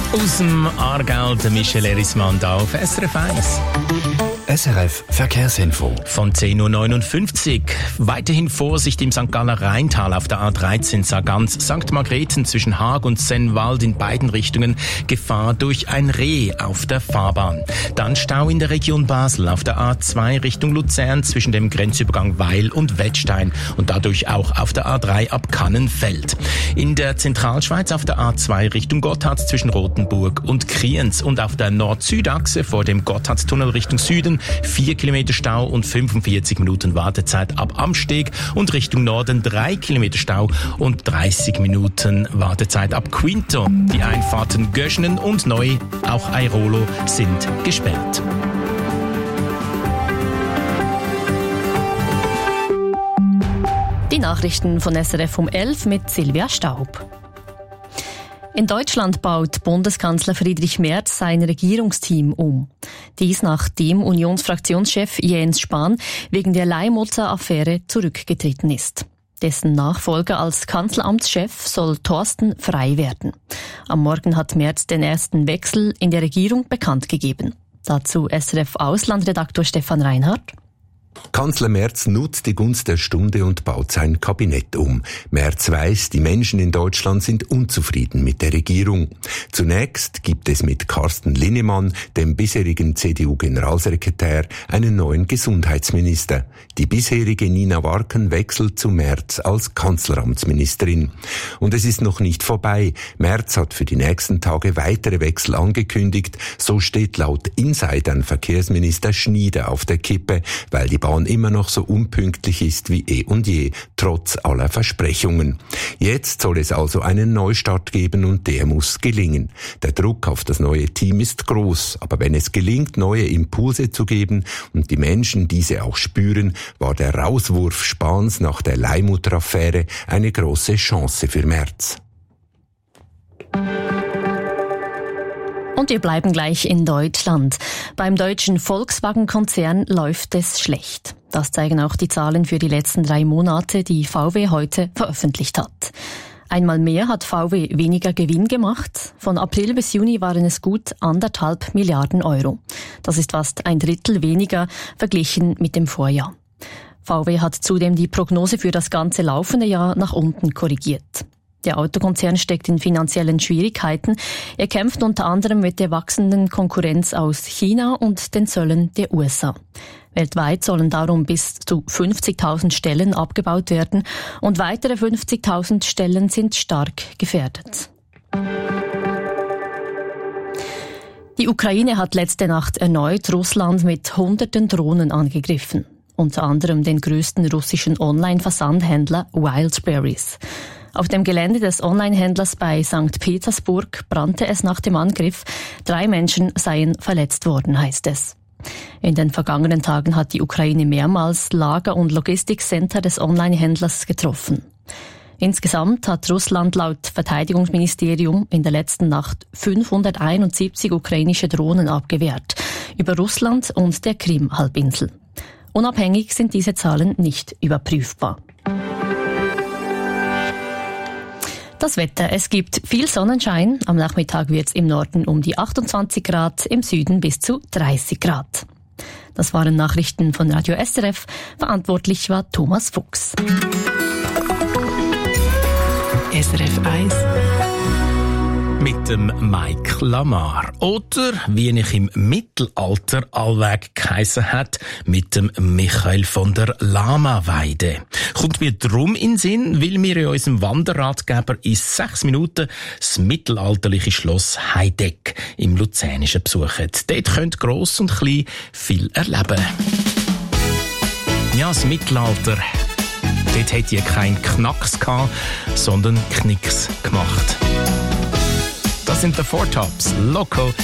Aus dem Aargau, der Michel Erismann da auf SRF 1. SRF Verkehrsinfo. Von 10.59 Uhr. Weiterhin Vorsicht im St. Galler Rheintal auf der A13 Sargans St. Margrethen zwischen Haag und Sennwald in beiden Richtungen. Gefahr durch ein Reh auf der Fahrbahn. Dann Stau in der Region Basel auf der A2 Richtung Luzern zwischen dem Grenzübergang Weil und Wettstein und dadurch auch auf der A3 ab Kannenfeld. In der Zentralschweiz auf der A2 Richtung Gotthard zwischen Rothenburg und Kriens und auf der Nord-Süd-Achse vor dem Gotthardtunnel Richtung Süden 4 Kilometer Stau und 45 Minuten Wartezeit ab Amsteg und Richtung Norden 3 Kilometer Stau und 30 Minuten Wartezeit ab Quinto. Die Einfahrten Göschnen und Neu, auch Airolo, sind gesperrt. Die Nachrichten von SRF um 11 mit Silvia Staub. In Deutschland baut Bundeskanzler Friedrich Merz sein Regierungsteam um. Dies nachdem Unionsfraktionschef Jens Spahn wegen der Leihmutter-Affäre zurückgetreten ist. Dessen Nachfolger als Kanzleramtschef soll Thorsten Frey werden. Am Morgen hat Merz den ersten Wechsel in der Regierung bekannt gegeben. Dazu SRF-Auslandredaktor Stefan Reinhardt. Kanzler Merz nutzt die Gunst der Stunde und baut sein Kabinett um. Merz weiß, die Menschen in Deutschland sind unzufrieden mit der Regierung. Zunächst gibt es mit Carsten Linnemann, dem bisherigen CDU-Generalsekretär, einen neuen Gesundheitsminister. Die bisherige Nina Warken wechselt zu Merz als Kanzleramtsministerin. Und es ist noch nicht vorbei. Merz hat für die nächsten Tage weitere Wechsel angekündigt. So steht laut Insidern Verkehrsminister Schnieder auf der Kippe, weil die Bahn immer noch so unpünktlich ist wie eh und je, trotz aller Versprechungen. Jetzt soll es also einen Neustart geben und der muss gelingen. Der Druck auf das neue Team ist groß, aber wenn es gelingt, neue Impulse zu geben und die Menschen diese auch spüren, war der Rauswurf Spahns nach der Leihmutter-Affäre eine große Chance für Merz. Und wir bleiben gleich in Deutschland. Beim deutschen Volkswagen-Konzern läuft es schlecht. Das zeigen auch die Zahlen für die letzten 3 Monate, die VW heute veröffentlicht hat. Einmal mehr hat VW weniger Gewinn gemacht. Von April bis Juni waren es gut 1,5 Milliarden Euro. Das ist fast 1/3 weniger verglichen mit dem Vorjahr. VW hat zudem die Prognose für das ganze laufende Jahr nach unten korrigiert. Der Autokonzern steckt in finanziellen Schwierigkeiten. Er kämpft unter anderem mit der wachsenden Konkurrenz aus China und den Zöllen der USA. Weltweit sollen darum bis zu 50.000 Stellen abgebaut werden und weitere 50.000 Stellen sind stark gefährdet. Die Ukraine hat letzte Nacht erneut Russland mit Hunderten Drohnen angegriffen. Unter anderem den größten russischen Online-Versandhändler Wildberries. Auf dem Gelände des Online-Händlers bei St. Petersburg brannte es nach dem Angriff. 3 Menschen seien verletzt worden, heißt es. In den vergangenen Tagen hat die Ukraine mehrmals Lager- und Logistikcenter des Online-Händlers getroffen. Insgesamt hat Russland laut Verteidigungsministerium in der letzten Nacht 571 ukrainische Drohnen abgewehrt über Russland und der Krim-Halbinsel. Unabhängig sind diese Zahlen nicht überprüfbar. Das Wetter. Es gibt viel Sonnenschein. Am Nachmittag wird es im Norden um die 28 Grad, im Süden bis zu 30 Grad. Das waren Nachrichten von Radio SRF. Verantwortlich war Thomas Fuchs. SRF 1 mit dem Mike Lamar. Oder, wie ich im Mittelalter allweg geheissen hat, mit dem Michael von der Lamaweide. Kommt mir drum in den Sinn, weil wir in unserem Wanderratgeber in 6 Minuten das mittelalterliche Schloss Heideck im Luzernischen besuchen. Dort könnt gross und klein viel erleben. Ja, das Mittelalter. Dort hätte ihr keinen Knacks gehabt, sondern Knicks gemacht. Das sind die Four Tops. Loco